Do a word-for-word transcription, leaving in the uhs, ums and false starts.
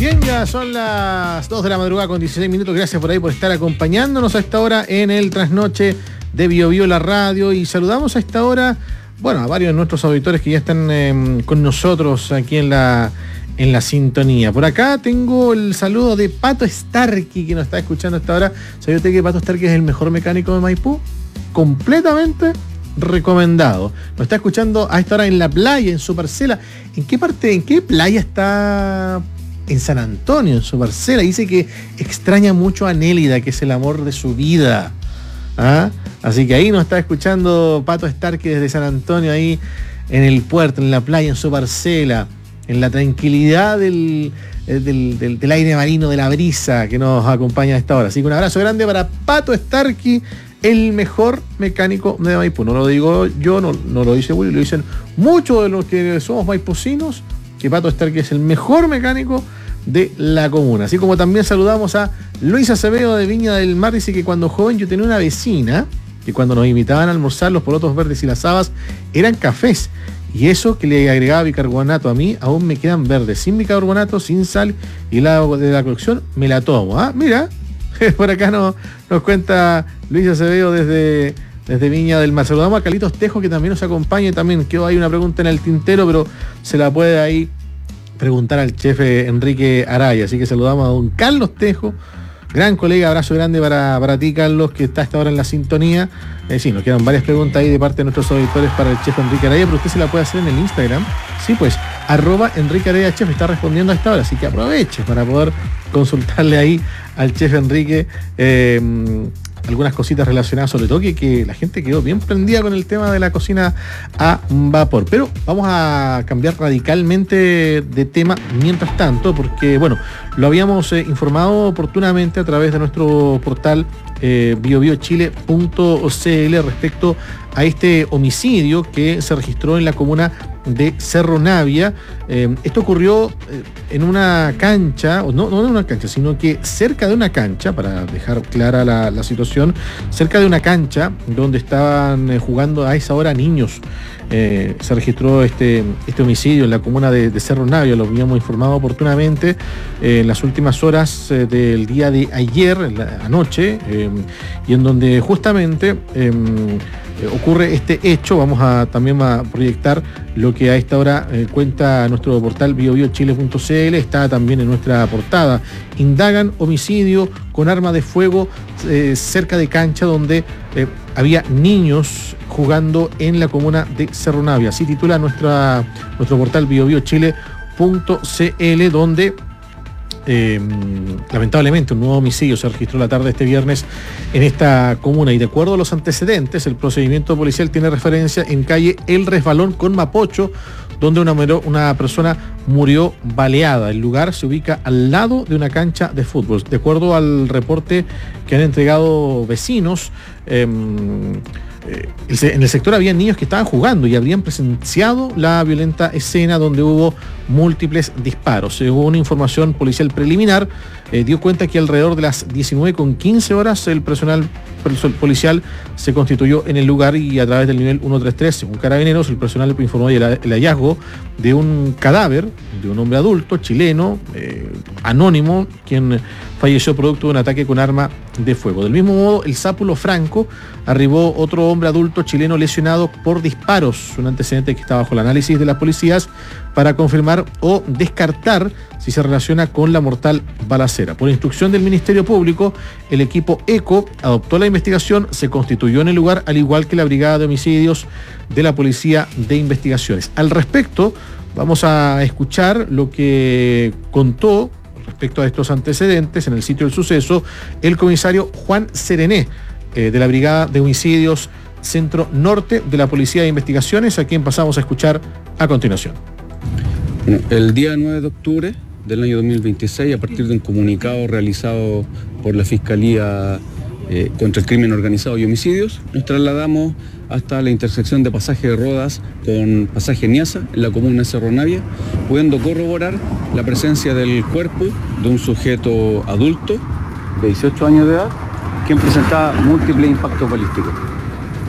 Bien, ya son las dos de la madrugada con dieciséis minutos. Gracias por ahí por estar acompañándonos a esta hora en el trasnoche de Bio Bio la radio. Y saludamos a esta hora, bueno, a varios de nuestros auditores que ya están eh, con nosotros aquí en la, en la sintonía. Por acá tengo el saludo de Pato Starkey, que nos está escuchando a esta hora. ¿Sabe usted que Pato Starkey es el mejor mecánico de Maipú? Completamente recomendado. Nos está escuchando a esta hora en la playa, en su parcela. ¿En qué parte, en qué playa está? En San Antonio, en su parcela. Dice que extraña mucho a Nélida, que es el amor de su vida. ¿Ah? Así que ahí nos está escuchando Pato Starkey desde San Antonio, ahí en el puerto, en la playa, en su parcela, en la tranquilidad del, del, del, del aire marino, de la brisa que nos acompaña a esta hora. Así que un abrazo grande para Pato Starkey, el mejor mecánico de Maipú. No lo digo yo, no, no lo dice Willy, lo dicen muchos de los que somos maipucinos, que Pato Starkey es el mejor mecánico de la comuna. Así como también saludamos a Luis Acevedo de Viña del Mar. Dice que cuando joven yo tenía una vecina que cuando nos invitaban a almorzar los porotos verdes y las habas eran cafés, y eso que le agregaba bicarbonato a mí aún me quedan verdes, sin bicarbonato, sin sal, y el agua de la cocción me la tomo. Ah, mira, por acá no, nos cuenta Luis Acevedo desde, desde Viña del Mar. Saludamos a Carlitos Tejo, que también nos acompaña, y también quedó ahí una pregunta en el tintero, pero se la puede ahí preguntar al chef Enrique Araya. Así que saludamos a don Carlos Tejo, gran colega. Abrazo grande para, para ti, Carlos, que está hasta ahora en la sintonía. Eh, sí, nos quedan varias preguntas ahí de parte de nuestros auditores para el chef Enrique Araya, pero usted se la puede hacer en el Instagram. Sí, pues, arroba Enrique Araya Chef está respondiendo a esta hora, así que aproveche para poder consultarle ahí al chef Enrique eh, algunas cositas relacionadas, sobre todo que, que la gente quedó bien prendida con el tema de la cocina a vapor. Pero vamos a cambiar radicalmente de tema mientras tanto, porque bueno, lo habíamos eh, informado oportunamente a través de nuestro portal eh, bio bio chile punto c l respecto a este homicidio que se registró en la comuna de Cerro Navia. Eh, esto ocurrió eh, en una cancha, o no, no en una cancha, sino que cerca de una cancha, para dejar clara la, la situación, cerca de una cancha donde estaban eh, jugando a esa hora niños. Eh, se registró este, este homicidio en la comuna de, de Cerro Navia, lo habíamos informado oportunamente eh, en las últimas horas eh, del día de ayer, la, anoche, eh, y en donde justamente eh, ocurre este hecho. Vamos a también a proyectar lo que a esta hora eh, cuenta nuestro portal bio bio chile punto c l, está también en nuestra portada. Indagan homicidio con arma de fuego eh, cerca de cancha donde eh, había niños jugando en la comuna de Cerro Navia. Así titula nuestra, nuestro portal bio bio chile punto c l, donde Eh, lamentablemente un nuevo homicidio se registró la tarde de este viernes en esta comuna, y de acuerdo a los antecedentes el procedimiento policial tiene referencia en calle El Resbalón con Mapocho, donde una, una persona murió baleada. El lugar se ubica al lado de una cancha de fútbol. De acuerdo al reporte que han entregado vecinos, eh, en el sector había niños que estaban jugando y habrían presenciado la violenta escena donde hubo múltiples disparos. Según información policial preliminar, eh, dio cuenta que alrededor de las diecinueve con quince horas el personal policial se constituyó en el lugar, y a través del nivel ciento treinta y tres, según Carabineros, el personal informó el, el hallazgo de un cadáver de un hombre adulto chileno, eh, anónimo, quien falleció producto de un ataque con arma de fuego. Del mismo modo, el Sápulo Franco arribó otro hombre adulto chileno lesionado por disparos, un antecedente que está bajo el análisis de las policías para confirmar o descartar si se relaciona con la mortal balacera. Por instrucción del Ministerio Público, el equipo ECO adoptó la investigación, se constituyó en el lugar, al igual que la Brigada de Homicidios de la Policía de Investigaciones. Al respecto, vamos a escuchar lo que contó respecto a estos antecedentes en el sitio del suceso el comisario Juan Serené, eh, de la Brigada de Homicidios Centro Norte de la Policía de Investigaciones, a quien pasamos a escuchar a continuación. Bueno, el día nueve de octubre del año dos mil veintiséis, a partir de un comunicado realizado por la Fiscalía eh, contra el Crimen Organizado y Homicidios, nos trasladamos hasta la intersección de Pasaje de Rodas con Pasaje Niasa, en la comuna de Cerro Navia, pudiendo corroborar la presencia del cuerpo de un sujeto adulto de dieciocho años de edad, quien presentaba múltiples impactos balísticos.